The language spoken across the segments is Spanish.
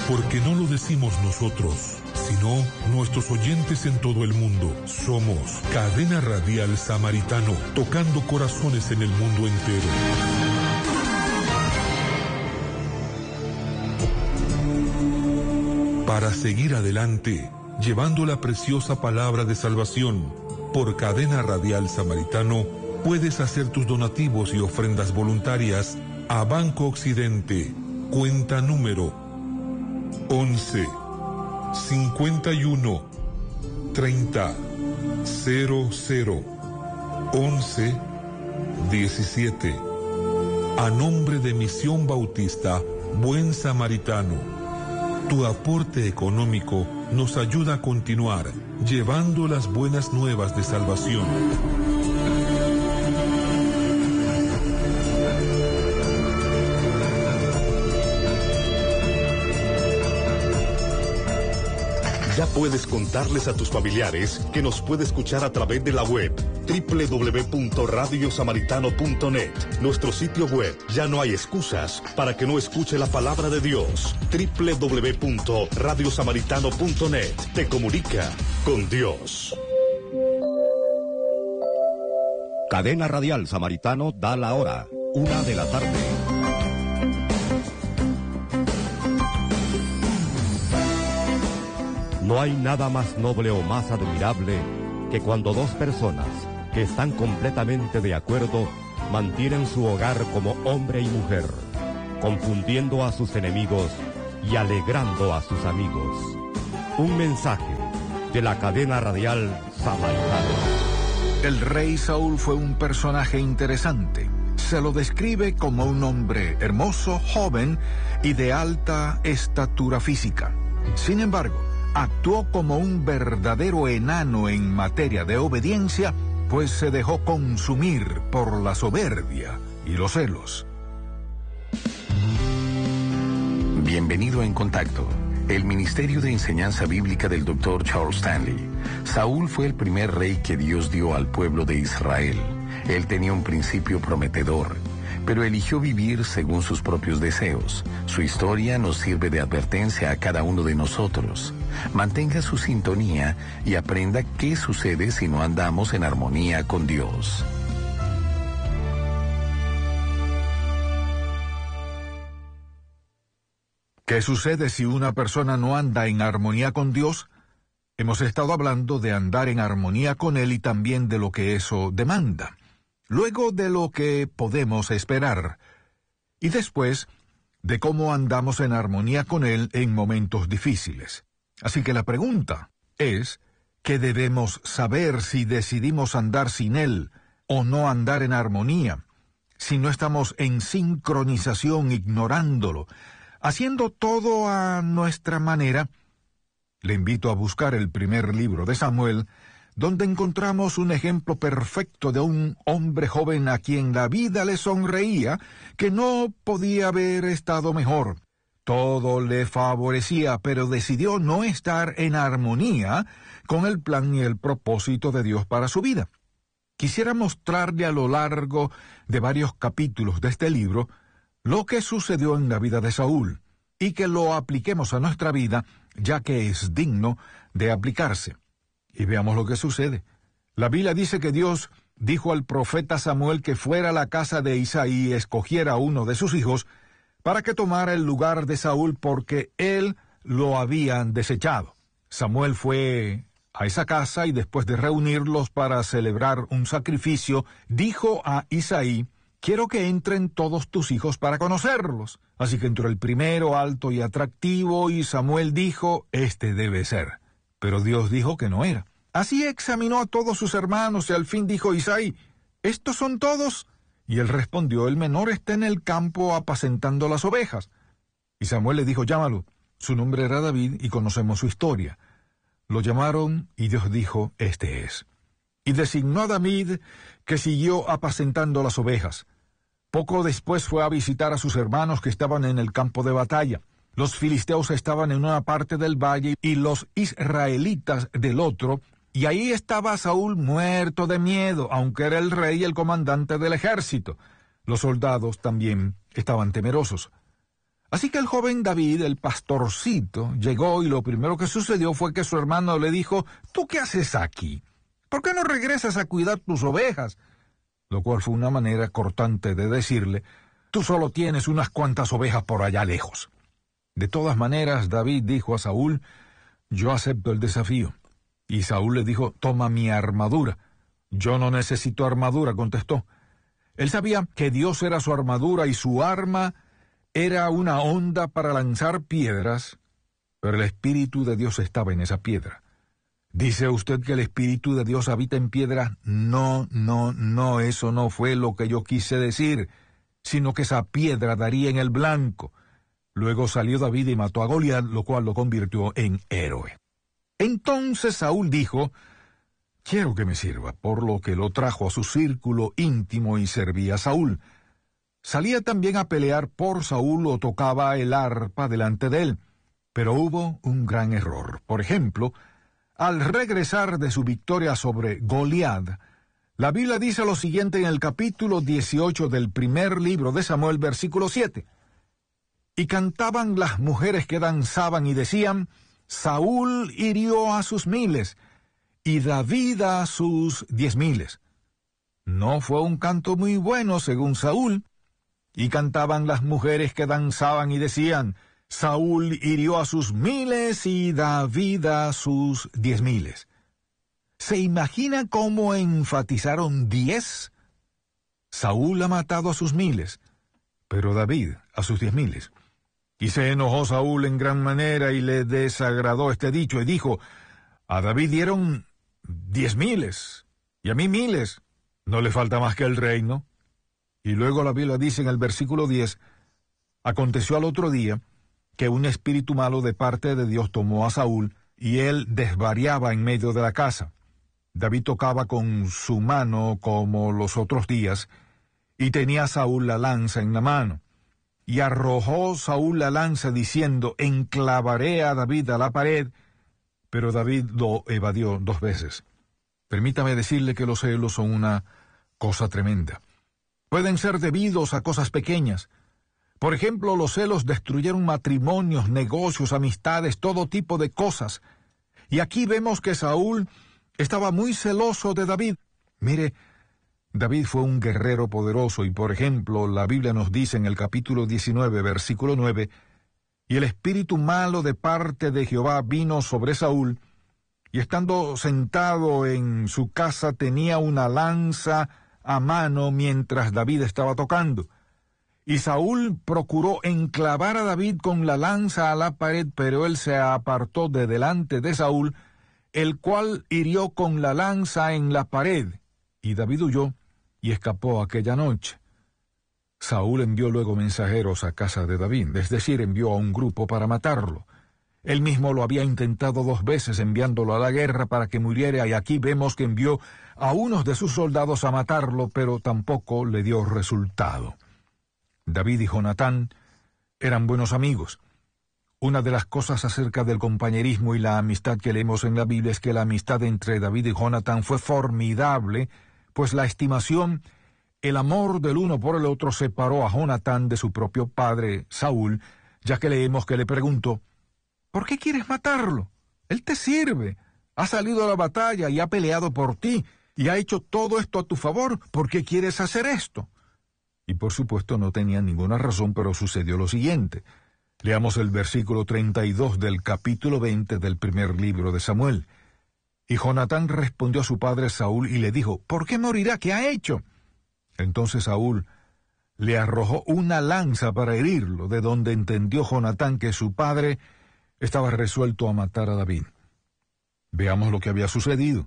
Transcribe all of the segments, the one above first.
Porque no lo decimos nosotros, sino nuestros oyentes en todo el mundo. Somos Cadena Radial Samaritano, tocando corazones en el mundo entero. Para seguir adelante, llevando la preciosa palabra de salvación, por Cadena Radial Samaritano, puedes hacer tus donativos y ofrendas voluntarias a Banco Occidente, cuenta número 11 51 30 00 11 17, a nombre de Misión Bautista Buen Samaritano. Tu aporte económico nos ayuda a continuar llevando las buenas nuevas de salvación. Ya puedes contarles a tus familiares que nos puede escuchar a través de la web www.radiosamaritano.net. Nuestro sitio web. Ya no hay excusas para que no escuche la palabra de Dios. www.radiosamaritano.net. Te comunica con Dios. Cadena Radial Samaritano da la hora, 1 de la tarde. No hay nada más noble o más admirable que cuando dos personas que están completamente de acuerdo mantienen su hogar como hombre y mujer, confundiendo a sus enemigos y alegrando a sus amigos. Un mensaje de la Cadena Radial Samaritano. El rey Saúl fue un personaje interesante. Se lo describe como un hombre hermoso, joven y de alta estatura física. Sin embargo, actuó como un verdadero enano en materia de obediencia, pues se dejó consumir por la soberbia y los celos. Bienvenido a En Contacto, el Ministerio de Enseñanza Bíblica del Dr. Charles Stanley. Saúl fue el primer rey que Dios dio al pueblo de Israel. Él tenía un principio prometedor, pero eligió vivir según sus propios deseos. Su historia nos sirve de advertencia a cada uno de nosotros. Mantenga su sintonía y aprenda qué sucede si no andamos en armonía con Dios. ¿Qué sucede si una persona no anda en armonía con Dios? Hemos estado hablando de andar en armonía con Él y también de lo que eso demanda. Luego de lo que podemos esperar. Y después de cómo andamos en armonía con Él en momentos difíciles. Así que la pregunta es, ¿qué debemos saber si decidimos andar sin Él o no andar en armonía? Si no estamos en sincronización, ignorándolo, haciendo todo a nuestra manera. Le invito a buscar el primer libro de Samuel, donde encontramos un ejemplo perfecto de un hombre joven a quien la vida le sonreía, que no podía haber estado mejor. Todo le favorecía, pero decidió no estar en armonía con el plan y el propósito de Dios para su vida. Quisiera mostrarle a lo largo de varios capítulos de este libro lo que sucedió en la vida de Saúl, y que lo apliquemos a nuestra vida, ya que es digno de aplicarse. Y veamos lo que sucede. La Biblia dice que Dios dijo al profeta Samuel que fuera a la casa de Isaí y escogiera a uno de sus hijos para que tomara el lugar de Saúl, porque él lo habían desechado. Samuel fue a esa casa y después de reunirlos para celebrar un sacrificio, dijo a Isaí: quiero que entren todos tus hijos para conocerlos. Así que entró el primero, alto y atractivo, y Samuel dijo: este debe ser. Pero Dios dijo que no era. Así examinó a todos sus hermanos y al fin dijo Isaí: ¿estos son todos? Y él respondió: el menor está en el campo apacentando las ovejas. Y Samuel le dijo: llámalo. Su nombre era David y conocemos su historia. Lo llamaron y Dios dijo: este es. Y designó a David, que siguió apacentando las ovejas. Poco después fue a visitar a sus hermanos que estaban en el campo de batalla. Los filisteos estaban en una parte del valle y los israelitas del otro, y ahí estaba Saúl muerto de miedo, aunque era el rey y el comandante del ejército. Los soldados también estaban temerosos. Así que el joven David, el pastorcito, llegó y lo primero que sucedió fue que su hermano le dijo: ¿Tú qué haces aquí? ¿Por qué no regresas a cuidar tus ovejas? Lo cual fue una manera cortante de decirle: tú solo tienes unas cuantas ovejas por allá lejos. De todas maneras, David dijo a Saúl: yo acepto el desafío. Y Saúl le dijo: toma mi armadura. Yo no necesito armadura, contestó. Él sabía que Dios era su armadura y su arma era una honda para lanzar piedras, pero el Espíritu de Dios estaba en esa piedra. ¿Dice usted que el Espíritu de Dios habita en piedra? No, eso no fue lo que yo quise decir, sino que esa piedra daría en el blanco. Luego salió David y mató a Goliat, lo cual lo convirtió en héroe. Entonces Saúl dijo: quiero que me sirva, por lo que lo trajo a su círculo íntimo y servía a Saúl. Salía también a pelear por Saúl o tocaba el arpa delante de él. Pero hubo un gran error. Por ejemplo, al regresar de su victoria sobre Goliat, la Biblia dice lo siguiente en el capítulo 18 del primer libro de Samuel, versículo 7. Y cantaban las mujeres que danzaban y decían: Saúl hirió a sus 1000 y David a sus 10,000. No fue un canto muy bueno según Saúl. Y cantaban las mujeres que danzaban y decían: Saúl hirió a sus 1000 y David a sus 10,000. ¿Se imagina cómo enfatizaron 10? Saúl ha matado a sus 1000, pero David a sus 10,000. Y se enojó Saúl en gran manera y le desagradó este dicho y dijo: a David dieron 10,000 y a mí 1000. ¿No le falta más que el reino? Y luego la Biblia dice en el versículo 10: aconteció al otro día que un espíritu malo de parte de Dios tomó a Saúl, y él desvariaba en medio de la casa. David tocaba con su mano como los otros días, y tenía Saúl la lanza en la mano. Y arrojó Saúl la lanza diciendo: enclavaré a David a la pared, pero David lo evadió 2 veces. Permítame decirle que los celos son una cosa tremenda. Pueden ser debidos a cosas pequeñas. Por ejemplo, los celos destruyeron matrimonios, negocios, amistades, todo tipo de cosas. Y aquí vemos que Saúl estaba muy celoso de David. Mire, David fue un guerrero poderoso y, por ejemplo, la Biblia nos dice en el capítulo 19, versículo 9, y el espíritu malo de parte de Jehová vino sobre Saúl, y estando sentado en su casa tenía una lanza a mano mientras David estaba tocando. Y Saúl procuró enclavar a David con la lanza a la pared, pero él se apartó de delante de Saúl, el cual hirió con la lanza en la pared, y David huyó y escapó aquella noche. Saúl envió luego mensajeros a casa de David, es decir, envió a un grupo para matarlo. Él mismo lo había intentado 2 veces enviándolo a la guerra para que muriera, y aquí vemos que envió a unos de sus soldados a matarlo, pero tampoco le dio resultado. David y Jonatán eran buenos amigos. Una de las cosas acerca del compañerismo y la amistad que leemos en la Biblia es que la amistad entre David y Jonatán fue formidable, pues la estimación, el amor del uno por el otro separó a Jonatán de su propio padre, Saúl, ya que leemos que le preguntó: ¿por qué quieres matarlo? Él te sirve, ha salido a la batalla y ha peleado por ti, y ha hecho todo esto a tu favor. ¿Por qué quieres hacer esto? Y por supuesto no tenía ninguna razón, pero sucedió lo siguiente. Leamos el versículo 32 del capítulo 20 del primer libro de Samuel. Y Jonatán respondió a su padre Saúl y le dijo: ¿por qué morirá? ¿Qué ha hecho? Entonces Saúl le arrojó una lanza para herirlo, de donde entendió Jonatán que su padre estaba resuelto a matar a David. Veamos lo que había sucedido.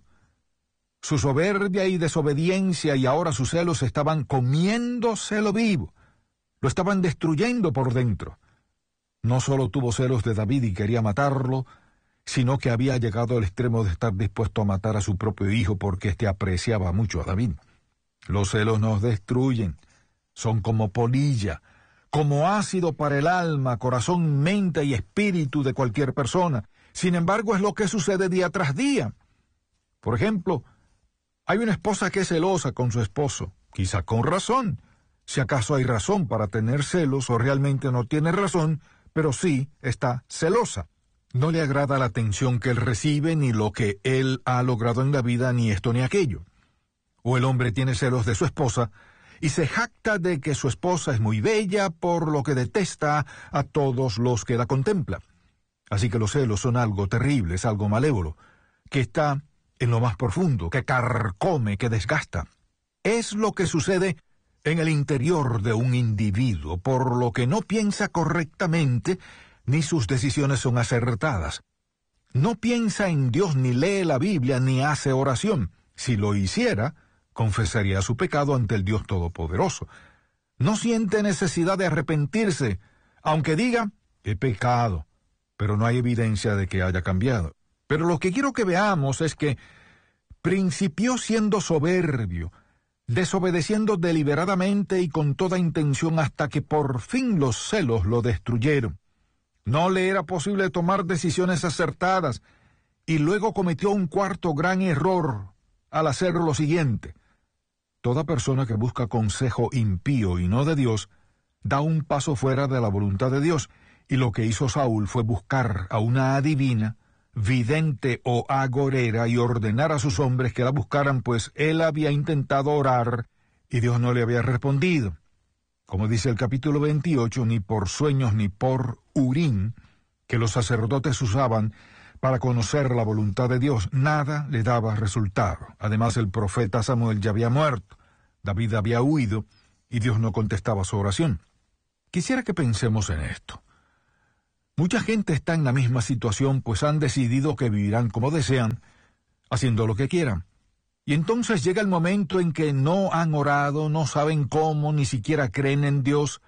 Su soberbia y desobediencia y ahora sus celos estaban comiéndoselo vivo. Lo estaban destruyendo por dentro. No solo tuvo celos de David y quería matarlo, sino que había llegado al extremo de estar dispuesto a matar a su propio hijo porque éste apreciaba mucho a David. Los celos nos destruyen. Son como polilla, como ácido para el alma, corazón, mente y espíritu de cualquier persona. Sin embargo, es lo que sucede día tras día. Por ejemplo, hay una esposa que es celosa con su esposo, quizá con razón, si acaso hay razón para tener celos o realmente no tiene razón, pero sí está celosa. No le agrada la atención que él recibe, ni lo que él ha logrado en la vida, ni esto ni aquello. O el hombre tiene celos de su esposa y se jacta de que su esposa es muy bella, por lo que detesta a todos los que la contemplan. Así que los celos son algo terrible, es algo malévolo, que está en lo más profundo, que carcome, que desgasta. Es lo que sucede en el interior de un individuo, por lo que no piensa correctamente, ni sus decisiones son acertadas. No piensa en Dios, ni lee la Biblia, ni hace oración. Si lo hiciera, confesaría su pecado ante el Dios Todopoderoso. No siente necesidad de arrepentirse, aunque diga, he pecado, pero no hay evidencia de que haya cambiado. Pero lo que quiero que veamos es que principió siendo soberbio, desobedeciendo deliberadamente y con toda intención hasta que por fin los celos lo destruyeron. No le era posible tomar decisiones acertadas y luego cometió un cuarto gran error al hacer lo siguiente. Toda persona que busca consejo impío y no de Dios da un paso fuera de la voluntad de Dios, y lo que hizo Saúl fue buscar a una adivina, vidente o agorera y ordenar a sus hombres que la buscaran, pues él había intentado orar y Dios no le había respondido. Como dice el capítulo 28, ni por sueños ni por Urim, que los sacerdotes usaban para conocer la voluntad de Dios, nada le daba resultado. Además, el profeta Samuel ya había muerto, David había huido y Dios no contestaba su oración. Quisiera que pensemos en esto. Mucha gente está en la misma situación, pues han decidido que vivirán como desean, haciendo lo que quieran. Y entonces llega el momento en que no han orado, no saben cómo, ni siquiera creen en Dios.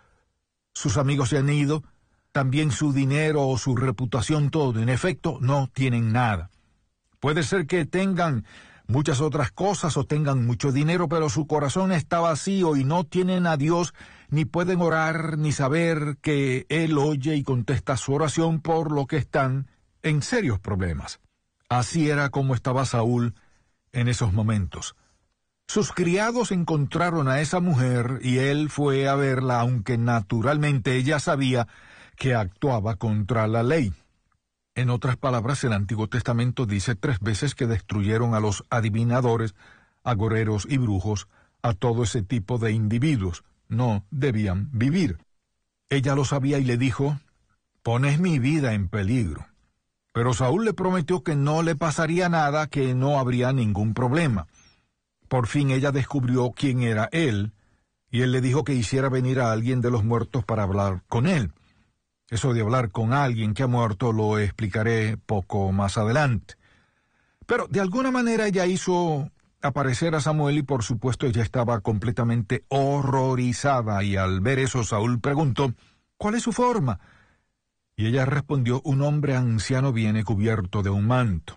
Sus amigos se han ido, también su dinero o su reputación, todo. En efecto, no tienen nada. Puede ser que tengan muchas otras cosas o tengan mucho dinero, pero su corazón está vacío y no tienen a Dios, ni pueden orar, ni saber que Él oye y contesta su oración, por lo que están en serios problemas. Así era como estaba Saúl en esos momentos. Sus criados encontraron a esa mujer y él fue a verla, aunque naturalmente ella sabía que actuaba contra la ley. En otras palabras, el Antiguo Testamento dice 3 veces que destruyeron a los adivinadores, agoreros y brujos, a todo ese tipo de individuos. No debían vivir. Ella lo sabía y le dijo, «Pones mi vida en peligro». Pero Saúl le prometió que no le pasaría nada, que no habría ningún problema. Por fin ella descubrió quién era él, y él le dijo que hiciera venir a alguien de los muertos para hablar con él. Eso de hablar con alguien que ha muerto lo explicaré poco más adelante. Pero de alguna manera ella hizo aparecer a Samuel y por supuesto ella estaba completamente horrorizada, y al ver eso Saúl preguntó, «¿Cuál es su forma?» Y ella respondió, «Un hombre anciano viene cubierto de un manto».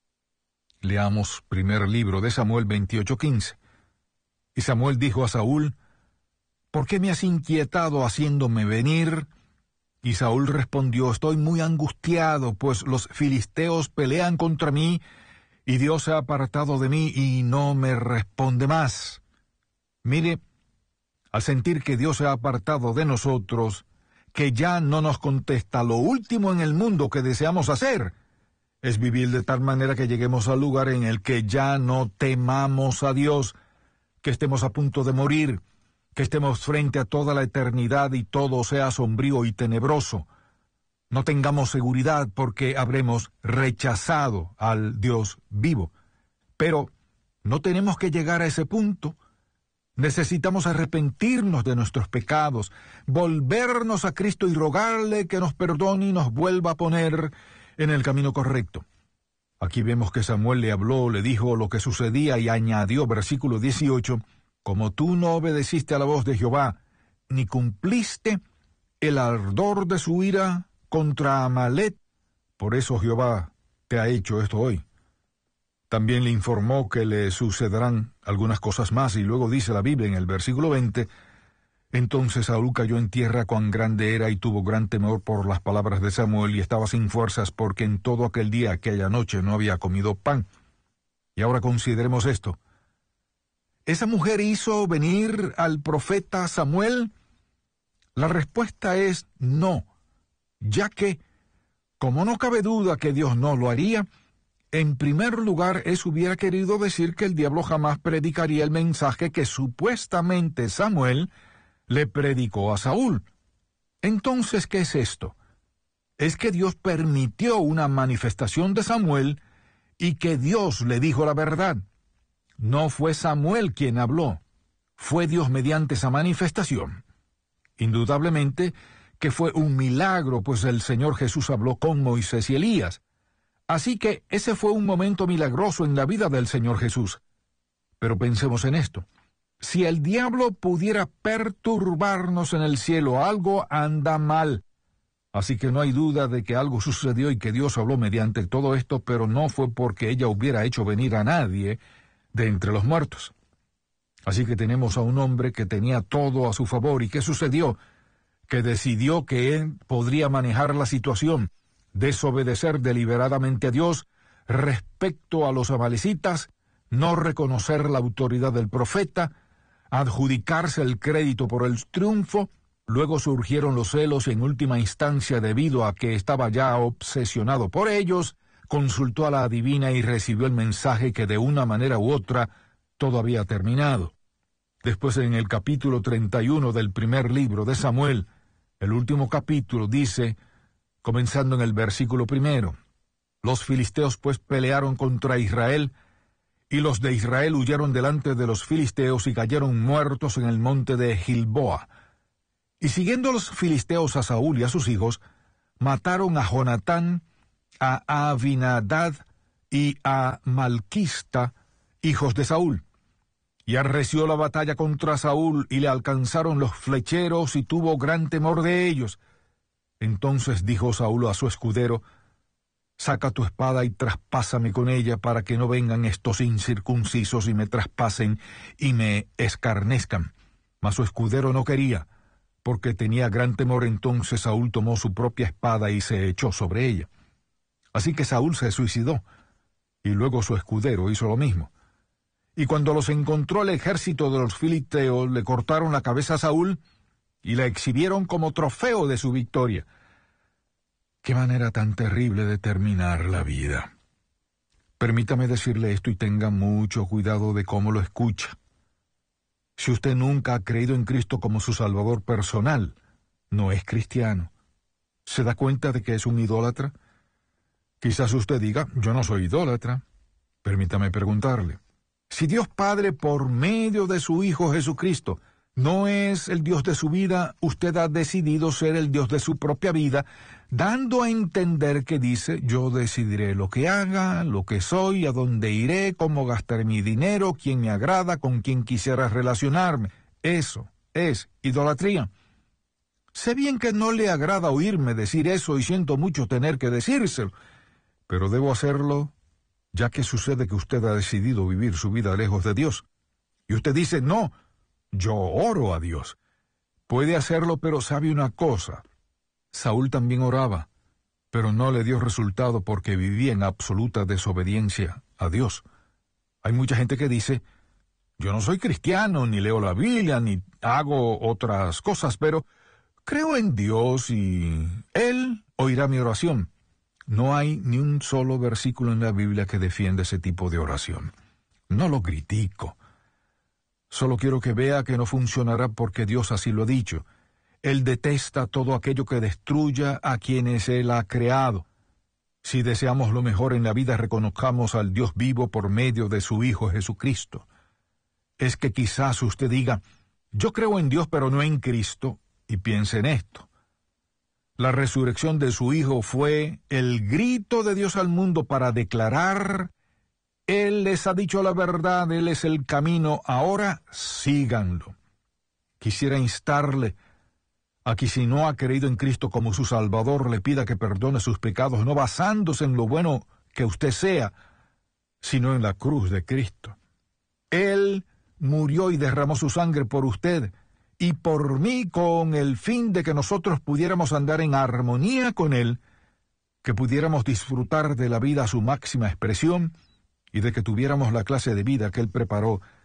Leamos primer libro de Samuel 28:15. Y Samuel dijo a Saúl, «¿Por qué me has inquietado haciéndome venir?» Y Saúl respondió, «Estoy muy angustiado, pues los filisteos pelean contra mí, y Dios se ha apartado de mí y no me responde más». Mire, al sentir que Dios se ha apartado de nosotros, que ya no nos contesta, lo último en el mundo que deseamos hacer es vivir de tal manera que lleguemos al lugar en el que ya no temamos a Dios, que estemos a punto de morir, que estemos frente a toda la eternidad y todo sea sombrío y tenebroso. No tengamos seguridad porque habremos rechazado al Dios vivo. Pero no tenemos que llegar a ese punto. Necesitamos arrepentirnos de nuestros pecados, volvernos a Cristo y rogarle que nos perdone y nos vuelva a poner en el camino correcto. Aquí vemos que Samuel le habló, le dijo lo que sucedía y añadió, versículo 18, «Como tú no obedeciste a la voz de Jehová, ni cumpliste el ardor de su ira contra Amalec, por eso Jehová te ha hecho esto hoy». También le informó que le sucederán algunas cosas más, y luego dice la Biblia en el versículo 20, «Entonces Saúl cayó en tierra cuán grande era y tuvo gran temor por las palabras de Samuel y estaba sin fuerzas porque en todo aquel día, aquella noche, no había comido pan». Y ahora consideremos esto. ¿esa mujer hizo venir al profeta Samuel? La respuesta es no, ya que, como no cabe duda que Dios no lo haría, en primer lugar eso hubiera querido decir que el diablo jamás predicaría el mensaje que supuestamente Samuel le predicó a Saúl. Entonces, ¿qué es esto? Es que Dios permitió una manifestación de Samuel y que Dios le dijo la verdad. No fue Samuel quien habló, fue Dios mediante esa manifestación. Indudablemente que fue un milagro, pues el Señor Jesús habló con Moisés y Elías. Así que ese fue un momento milagroso en la vida del Señor Jesús. Pero pensemos en esto. Si el diablo pudiera perturbarnos en el cielo, algo anda mal. Así que no hay duda de que algo sucedió y que Dios habló mediante todo esto, pero no fue porque ella hubiera hecho venir a nadie de entre los muertos. Así que tenemos a un hombre que tenía todo a su favor. ¿Y qué sucedió? Que decidió que él podría manejar la situación, desobedecer deliberadamente a Dios respecto a los amalecitas, no reconocer la autoridad del profeta, adjudicarse el crédito por el triunfo. Luego surgieron los celos y en última instancia, debido a que estaba ya obsesionado por ellos, consultó a la adivina y recibió el mensaje que de una manera u otra todo había terminado. Después, en el capítulo 31 del primer libro de Samuel, el último capítulo, dice, comenzando en el versículo 1, los filisteos pues pelearon contra Israel, y los de Israel huyeron delante de los filisteos y cayeron muertos en el monte de Gilboa. Y siguiendo los filisteos a Saúl y a sus hijos, mataron a Jonatán, a Abinadab y a Malquista, hijos de Saúl. Y arreció la batalla contra Saúl, y le alcanzaron los flecheros, y tuvo gran temor de ellos. Entonces dijo Saúl a su escudero, saca tu espada y traspásame con ella, para que no vengan estos incircuncisos y me traspasen y me escarnezcan. Mas su escudero no quería, porque tenía gran temor. Entonces Saúl tomó su propia espada y se echó sobre ella. Así que Saúl se suicidó, y luego su escudero hizo lo mismo. Y cuando los encontró el ejército de los filisteos, le cortaron la cabeza a Saúl y la exhibieron como trofeo de su victoria. ¡Qué manera tan terrible de terminar la vida! Permítame decirle esto y tenga mucho cuidado de cómo lo escucha. Si usted nunca ha creído en Cristo como su Salvador personal, no es cristiano. ¿Se da cuenta de que es un idólatra? Quizás usted diga, yo no soy idólatra. Permítame preguntarle. Si Dios Padre, por medio de su Hijo Jesucristo, no es el Dios de su vida, usted ha decidido ser el Dios de su propia vida, dando a entender que dice, yo decidiré lo que haga, lo que soy, a dónde iré, cómo gastaré mi dinero, quién me agrada, con quién quisiera relacionarme. Eso es idolatría. Sé bien que no le agrada oírme decir eso y siento mucho tener que decírselo, pero debo hacerlo, ya que sucede que usted ha decidido vivir su vida lejos de Dios. Y usted dice, no, yo oro a Dios. Puede hacerlo, pero sabe una cosa. Saúl también oraba, pero no le dio resultado porque vivía en absoluta desobediencia a Dios. Hay mucha gente que dice, yo no soy cristiano, ni leo la Biblia, ni hago otras cosas, pero creo en Dios y Él oirá mi oración. No hay ni un solo versículo en la Biblia que defienda ese tipo de oración. No lo critico. Solo quiero que vea que no funcionará porque Dios así lo ha dicho. Él detesta todo aquello que destruya a quienes Él ha creado. Si deseamos lo mejor en la vida, reconozcamos al Dios vivo por medio de su Hijo Jesucristo. Es que quizás usted diga, yo creo en Dios pero no en Cristo, y piense en esto. La resurrección de su Hijo fue el grito de Dios al mundo para declarar, Él les ha dicho la verdad, Él es el camino, ahora síganlo. Quisiera instarle a que si no ha creído en Cristo como su Salvador, le pida que perdone sus pecados, no basándose en lo bueno que usted sea, sino en la cruz de Cristo. Él murió y derramó su sangre por usted y por mí, con el fin de que nosotros pudiéramos andar en armonía con Él, que pudiéramos disfrutar de la vida a su máxima expresión y de que tuviéramos la clase de vida que Él preparó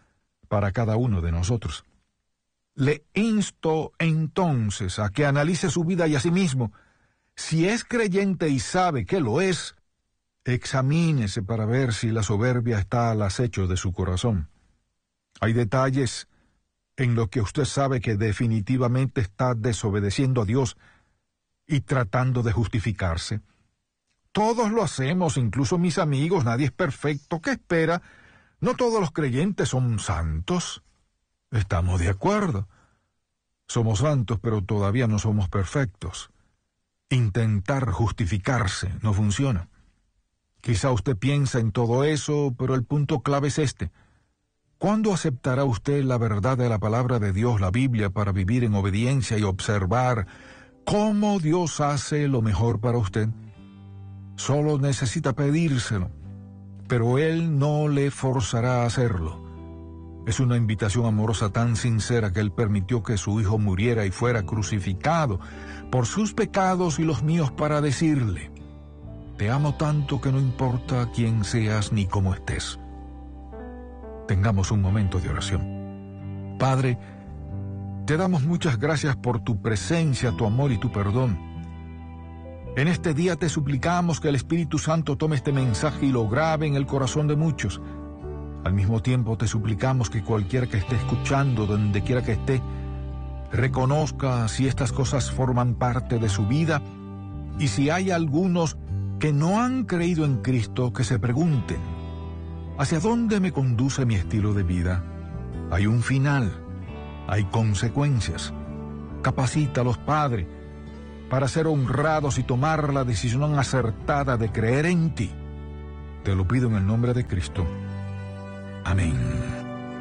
para cada uno de nosotros. Le insto entonces a que analice su vida y a sí mismo. Si es creyente y sabe que lo es, examínese para ver si la soberbia está al acecho de su corazón. Hay detalles en los que usted sabe que definitivamente está desobedeciendo a Dios y tratando de justificarse. Todos lo hacemos, incluso mis amigos, nadie es perfecto. ¿Qué espera? No todos los creyentes son santos. Estamos de acuerdo. Somos santos, pero todavía no somos perfectos. Intentar justificarse no funciona. Quizá usted piensa en todo eso, pero el punto clave es este. ¿Cuándo aceptará usted la verdad de la palabra de Dios, la Biblia, para vivir en obediencia y observar cómo Dios hace lo mejor para usted? Solo necesita pedírselo, pero Él no le forzará a hacerlo. Es una invitación amorosa tan sincera que Él permitió que su Hijo muriera y fuera crucificado por sus pecados y los míos para decirle: te amo tanto que no importa quién seas ni cómo estés. Tengamos un momento de oración. Padre, te damos muchas gracias por tu presencia, tu amor y tu perdón. En este día te suplicamos que el Espíritu Santo tome este mensaje y lo grabe en el corazón de muchos. Al mismo tiempo te suplicamos que cualquiera que esté escuchando, donde quiera que esté, reconozca si estas cosas forman parte de su vida, y si hay algunos que no han creído en Cristo, que se pregunten: ¿hacia dónde me conduce mi estilo de vida? Hay un final, hay consecuencias. Capacítalos, Padre, para ser honrados y tomar la decisión acertada de creer en ti. Te lo pido en el nombre de Cristo. Amén.